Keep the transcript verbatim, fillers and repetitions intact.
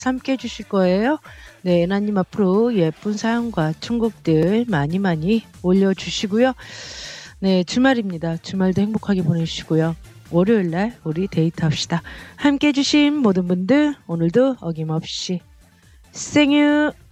함께 해 주실 거예요. 네, 애나님 앞으로 예쁜 사연과 충곡들 많이 많이 올려주시고요. 네, 주말입니다. 주말도 행복하게 보내시고요. 월요일날 우리 데이트합시다. 함께 해주신 모든 분들 오늘도 어김없이 생유.